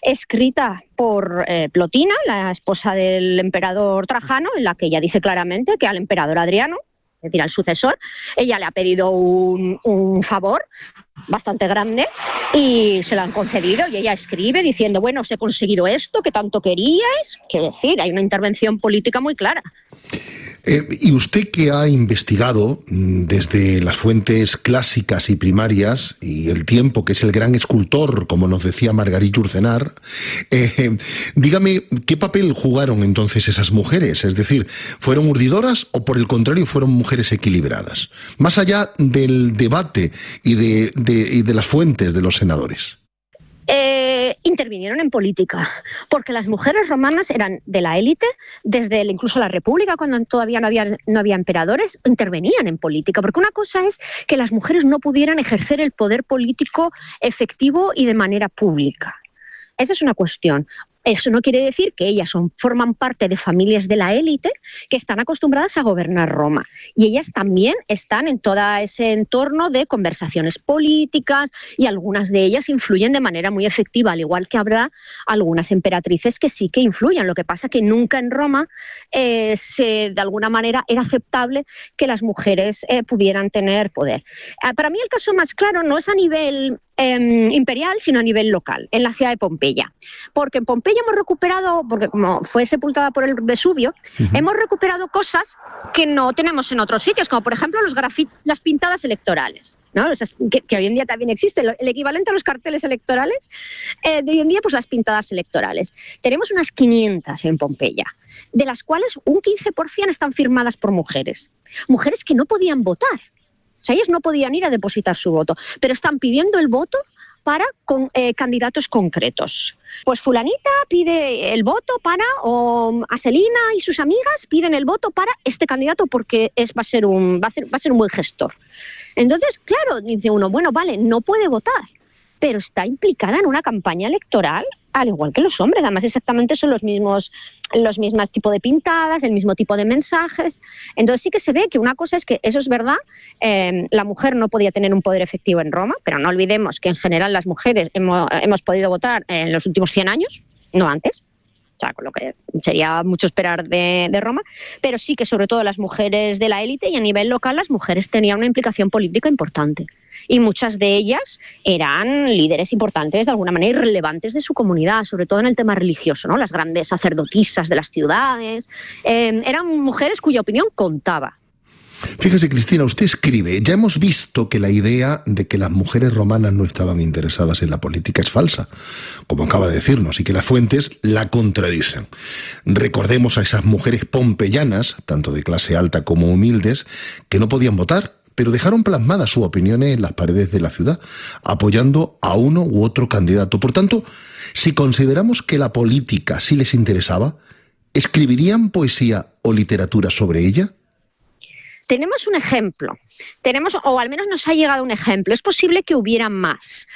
escrita por Plotina, la esposa del emperador Trajano, en la que ella dice claramente que al emperador Adriano, es decir, al sucesor, ella le ha pedido un favor bastante grande y se lo han concedido, y ella escribe diciendo, bueno, os he conseguido esto que tanto queríais. Quiero decir, hay una intervención política muy clara. Y usted, que ha investigado desde las fuentes clásicas y primarias y el tiempo, que es el gran escultor, como nos decía Margarit Yourcenar, dígame, ¿qué papel jugaron entonces esas mujeres? Es decir, ¿fueron urdidoras o por el contrario fueron mujeres equilibradas? Más allá del debate y de las fuentes de los senadores. Intervinieron en política, porque las mujeres romanas eran de la élite, desde incluso la República, cuando todavía no había emperadores, intervenían en política, porque una cosa es que las mujeres no pudieran ejercer el poder político efectivo y de manera pública. Esa es una cuestión. Eso no quiere decir que ellas forman parte de familias de la élite que están acostumbradas a gobernar Roma. Y ellas también están en todo ese entorno de conversaciones políticas, y algunas de ellas influyen de manera muy efectiva, al igual que habrá algunas emperatrices que sí que influyen. Lo que pasa es que nunca en Roma de alguna manera era aceptable que las mujeres pudieran tener poder. Para mí el caso más claro no es a nivel imperial, sino a nivel local, en la ciudad de Pompeya. Porque en Pompeya hemos recuperado, porque como fue sepultada por el Vesubio, hemos recuperado cosas que no tenemos en otros sitios, como por ejemplo las pintadas electorales, ¿no? Que hoy en día también existe, el equivalente a los carteles electorales, de hoy en día, pues las pintadas electorales. Tenemos unas 500 en Pompeya, de las cuales un 15% están firmadas por mujeres que no podían votar. O sea, ellas no podían ir a depositar su voto, pero están pidiendo el voto para candidatos concretos. Pues fulanita pide el voto para, o Aselina y sus amigas piden el voto para este candidato porque va a ser un buen gestor. Entonces, claro, dice uno, bueno, vale, no puede votar, pero está implicada en una campaña electoral, al igual que los hombres. Además, exactamente son los mismos tipos de pintadas, el mismo tipo de mensajes. Entonces sí que se ve que una cosa es que, eso es verdad, la mujer no podía tener un poder efectivo en Roma, pero no olvidemos que en general las mujeres hemos podido votar en los últimos 100 años, no antes. O sea, con lo que sería mucho esperar de Roma, pero sí que sobre todo las mujeres de la élite y a nivel local las mujeres tenían una implicación política importante. Y muchas de ellas eran líderes importantes, de alguna manera irrelevantes de su comunidad, sobre todo en el tema religioso, ¿no? Las grandes sacerdotisas de las ciudades, eran mujeres cuya opinión contaba. Fíjese, Cristina, usted escribe, ya hemos visto que la idea de que las mujeres romanas no estaban interesadas en la política es falsa, como acaba de decirnos, y que las fuentes la contradicen. Recordemos a esas mujeres pompeyanas, tanto de clase alta como humildes, que no podían votar, pero dejaron plasmadas sus opiniones en las paredes de la ciudad, apoyando a uno u otro candidato. Por tanto, si consideramos que la política sí les interesaba, ¿escribirían poesía o literatura sobre ella? Tenemos un ejemplo, o al menos nos ha llegado un ejemplo. Es posible que hubiera más.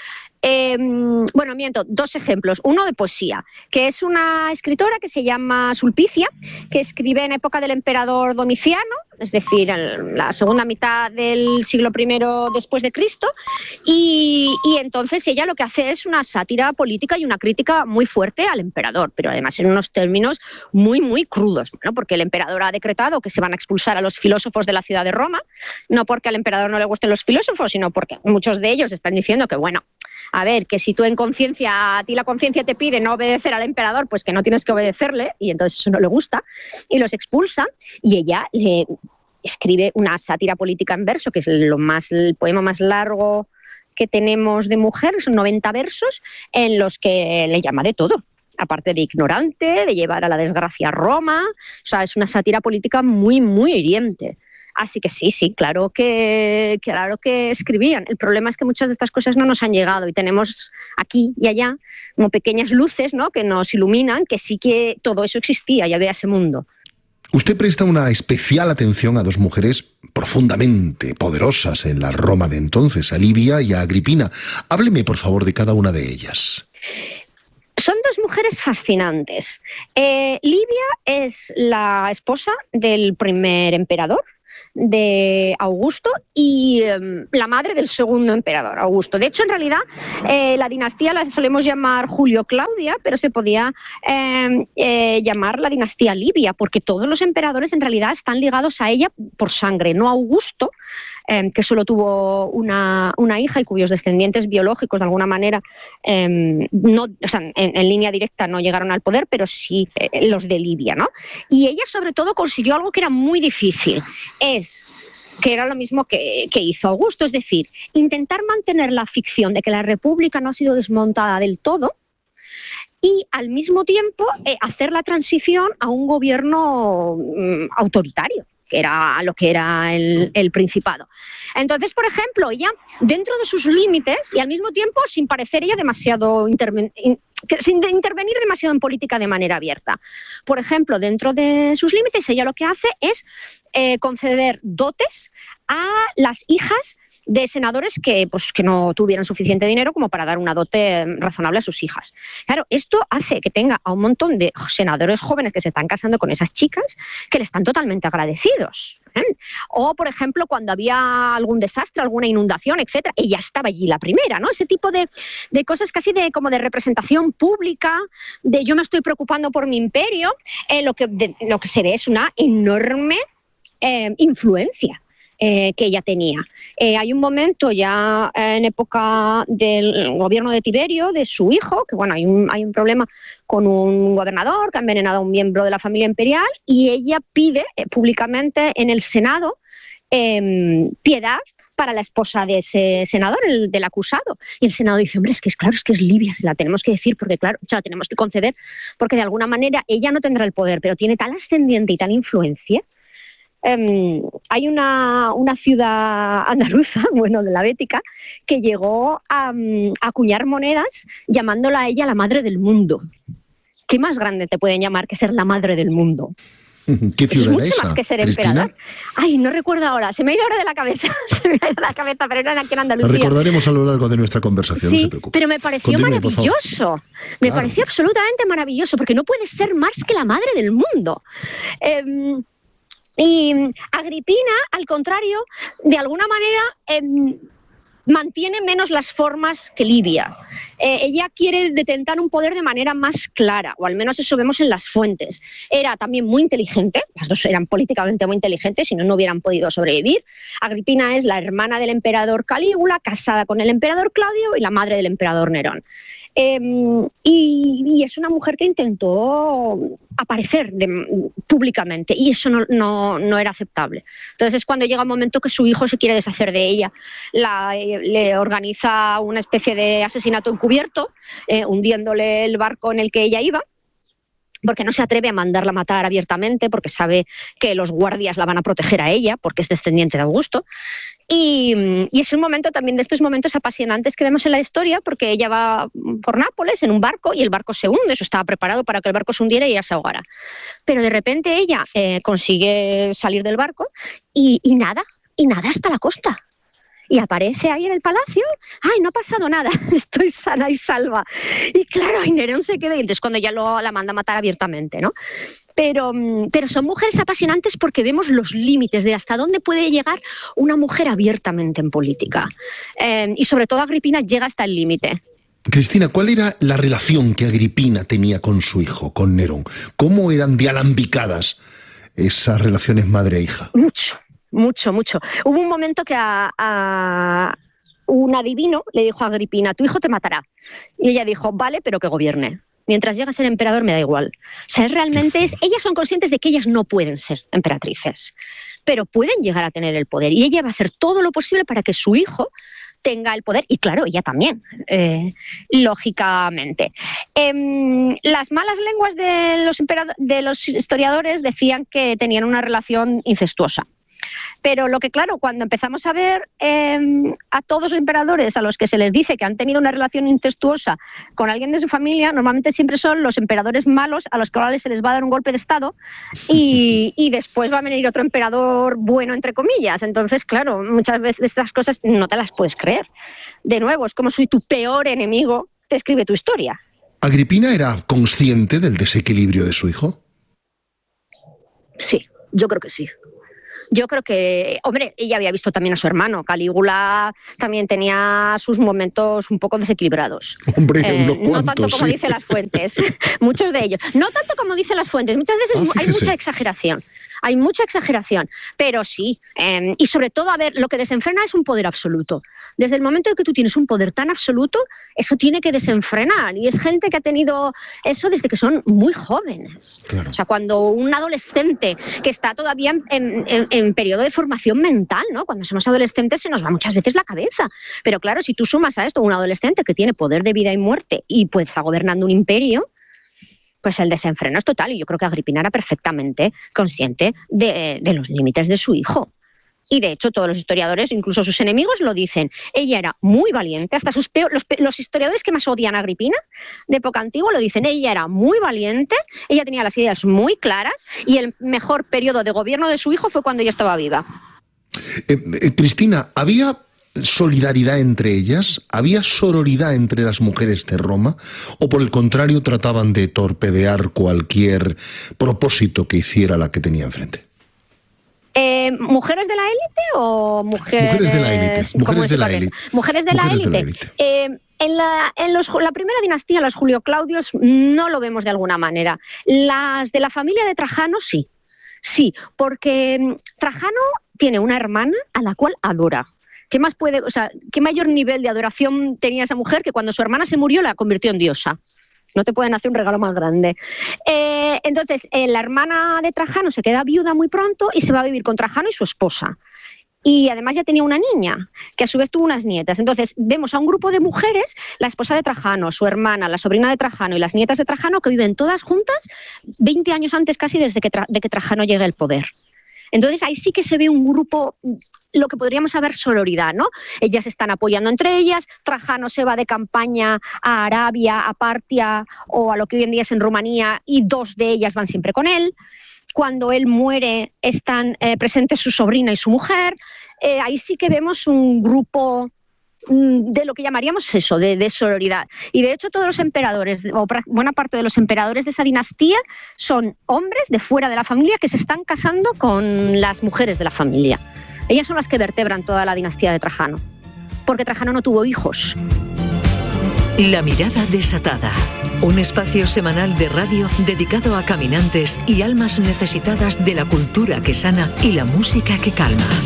Miento, 2 ejemplos. Uno de poesía, que es una escritora que se llama Sulpicia, que escribe en época del emperador Domiciano, es decir, en la segunda mitad del siglo I después de Cristo, y entonces ella lo que hace es una sátira política y una crítica muy fuerte al emperador, pero además en unos términos muy, muy crudos, ¿no? Porque el emperador ha decretado que se van a expulsar a los filósofos de la ciudad de Roma, no porque al emperador no le gusten los filósofos, sino porque muchos de ellos están diciendo que, bueno, a ver, que si tú en conciencia, a ti la conciencia te pide no obedecer al emperador, pues que no tienes que obedecerle, y entonces eso no le gusta, y los expulsa, y ella le escribe una sátira política en verso, que es el poema más largo que tenemos de mujer, son 90 versos, en los que le llama de todo, aparte de ignorante, de llevar a la desgracia a Roma. O sea, es una sátira política muy, muy hiriente. Así que sí, claro que escribían. El problema es que muchas de estas cosas no nos han llegado y tenemos aquí y allá como pequeñas luces, ¿no?, que nos iluminan que sí que todo eso existía y había ese mundo. Usted presta una especial atención a 2 mujeres profundamente poderosas en la Roma de entonces, a Livia y a Agripina. Hábleme, por favor, de cada una de ellas. Son 2 mujeres fascinantes. Livia es la esposa del primer emperador, de Augusto y la madre del segundo emperador, Augusto. De hecho, en realidad, la dinastía la solemos llamar Julio-Claudia, pero se podía llamar la dinastía Livia, porque todos los emperadores en realidad están ligados a ella por sangre, no a Augusto, que solo tuvo una hija y cuyos descendientes biológicos, de alguna manera, no, o sea, en línea directa no llegaron al poder, pero sí los de Livia, ¿no? Y ella, sobre todo, consiguió algo que era muy difícil, que era lo mismo que hizo Augusto, es decir, intentar mantener la ficción de que la República no ha sido desmontada del todo y, al mismo tiempo, hacer la transición a un gobierno autoritario, que era lo que era el Principado. Entonces, por ejemplo, ella, dentro de sus límites y al mismo tiempo sin parecer ella demasiado sin intervenir demasiado en política de manera abierta. Por ejemplo, dentro de sus límites, ella lo que hace es conceder dotes a las hijas de senadores que no tuvieran suficiente dinero como para dar una dote razonable a sus hijas. Claro, esto hace que tenga a un montón de senadores jóvenes que se están casando con esas chicas que le están totalmente agradecidos. O, por ejemplo, cuando había algún desastre, alguna inundación, etcétera, ella estaba allí la primera, ¿no? Ese tipo de cosas casi como de representación pública, de yo me estoy preocupando por mi imperio, lo que se ve es una enorme influencia que ella tenía. Hay un momento ya en época del gobierno de Tiberio, de su hijo, que bueno, hay un problema con un gobernador que ha envenenado a un miembro de la familia imperial y ella pide públicamente en el Senado piedad para la esposa de ese senador, el del acusado. Y el Senado dice, hombre, es que es Livia, se la tenemos que decir porque, claro, se la tenemos que conceder, porque de alguna manera ella no tendrá el poder, pero tiene tal ascendiente y tal influencia. Hay una ciudad andaluza, bueno, de la Bética, que llegó a acuñar monedas llamándola a ella la madre del mundo. ¿Qué más grande te pueden llamar que ser la madre del mundo? ¿Qué ciudad es mucho más que ser emperador. Ay, no recuerdo ahora, se me ha ido ahora de la cabeza, pero era aquí en Andalucía. Lo recordaremos a lo largo de nuestra conversación, sí, no se preocupe. Pero me pareció maravilloso, me pareció absolutamente maravilloso, porque no puede ser más que la madre del mundo. Y Agripina, al contrario, de alguna manera mantiene menos las formas que Livia. Ella quiere detentar un poder de manera más clara, o al menos eso vemos en las fuentes. Era también muy inteligente, las dos eran políticamente muy inteligentes, si no, no hubieran podido sobrevivir. Agripina es la hermana del emperador Calígula, casada con el emperador Claudio y la madre del emperador Nerón. Y es una mujer que intentó aparecer públicamente y eso no era aceptable. Entonces es cuando llega un momento que su hijo se quiere deshacer de ella. Le organiza una especie de asesinato encubierto, hundiéndole el barco en el que ella iba, porque no se atreve a mandarla a matar abiertamente, porque sabe que los guardias la van a proteger a ella, porque es descendiente de Augusto. Y es un momento también de estos momentos apasionantes que vemos en la historia, porque ella va por Nápoles en un barco y el barco se hunde, eso estaba preparado para que el barco se hundiera y ella se ahogara. Pero de repente ella consigue salir del barco y nada hasta la costa. Y aparece ahí en el palacio, ¡ay, no ha pasado nada! Estoy sana y salva. Y claro, y Nerón se queda, y entonces cuando ya la manda a matar abiertamente, ¿no? Pero son mujeres apasionantes porque vemos los límites de hasta dónde puede llegar una mujer abiertamente en política. Y sobre todo Agripina llega hasta el límite. Cristina, ¿cuál era la relación que Agripina tenía con su hijo, con Nerón? ¿Cómo eran de alambicadas esas relaciones madre-hija? Mucho. Hubo un momento que a un adivino le dijo a Agripina, tu hijo te matará. Y ella dijo, vale, pero que gobierne. Mientras llegue a ser emperador me da igual. O sea, ellas son conscientes de que ellas no pueden ser emperatrices, pero pueden llegar a tener el poder. Y ella va a hacer todo lo posible para que su hijo tenga el poder, y claro, ella también, lógicamente. Las malas lenguas de los historiadores decían que tenían una relación incestuosa. Pero lo que, claro, cuando empezamos a ver a todos los emperadores a los que se les dice que han tenido una relación incestuosa con alguien de su familia, normalmente siempre son los emperadores malos a los cuales se les va a dar un golpe de estado y después va a venir otro emperador bueno, entre comillas. Entonces, claro, muchas veces estas cosas no te las puedes creer. De nuevo, es como si tu peor enemigo te escribe tu historia. ¿Agripina era consciente del desequilibrio de su hijo? Sí, yo creo que sí. Yo creo que, hombre, ella había visto también a su hermano. Calígula también tenía sus momentos un poco desequilibrados. Hombre, unos cuantos, no tanto como dicen las fuentes, muchos de ellos. No tanto como dicen las fuentes, muchas veces hay mucha exageración. Hay mucha exageración, pero sí. Y sobre todo, a ver, lo que desenfrena es un poder absoluto. Desde el momento en que tú tienes un poder tan absoluto, eso tiene que desenfrenar. Y es gente que ha tenido eso desde que son muy jóvenes. Claro. O sea, cuando un adolescente que está todavía en periodo de formación mental, ¿no? Cuando somos adolescentes se nos va muchas veces la cabeza. Pero claro, si tú sumas a esto un adolescente que tiene poder de vida y muerte y pues está gobernando un imperio, pues el desenfreno es total, y yo creo que Agripina era perfectamente consciente de los límites de su hijo. Y de hecho todos los historiadores, incluso sus enemigos, lo dicen. Ella era muy valiente, hasta los historiadores que más odian a Agripina de época antigua lo dicen. Ella era muy valiente, ella tenía las ideas muy claras y el mejor periodo de gobierno de su hijo fue cuando ella estaba viva. Cristina, ¿había solidaridad entre ellas? ¿Había sororidad entre las mujeres de Roma? ¿O por el contrario trataban de torpedear cualquier propósito que hiciera la que tenía enfrente? ¿Mujeres de la élite o mujeres de la élite? Mujeres de la élite. Mujeres de la élite. En la primera dinastía, los Julio Claudios, no lo vemos de alguna manera. Las de la familia de Trajano, sí. Sí, porque Trajano tiene una hermana a la cual adora. ¿Qué más puede, o sea, qué mayor nivel de adoración tenía esa mujer que cuando su hermana se murió la convirtió en diosa? No te pueden hacer un regalo más grande. Entonces, la hermana de Trajano se queda viuda muy pronto y se va a vivir con Trajano y su esposa. Y además ya tenía una niña, que a su vez tuvo unas nietas. Entonces, vemos a un grupo de mujeres, la esposa de Trajano, su hermana, la sobrina de Trajano y las nietas de Trajano, que viven todas juntas 20 años antes casi de que Trajano llegue al poder. Entonces, ahí sí que se ve un grupo, lo que podríamos saber sororidad, ¿no? Ellas se están apoyando entre ellas. Trajano se va de campaña a Arabia, a Partia o a lo que hoy en día es en Rumanía, y 2 de ellas van siempre con él. Cuando él muere están presentes su sobrina y su mujer. Ahí sí que vemos un grupo de lo que llamaríamos eso, de sororidad. Y de hecho todos los emperadores, o buena parte de los emperadores de esa dinastía, son hombres de fuera de la familia que se están casando con las mujeres de la familia. Ellas son las que vertebran toda la dinastía de Trajano, porque Trajano no tuvo hijos. La mirada desatada, un espacio semanal de radio dedicado a caminantes y almas necesitadas de la cultura que sana y la música que calma.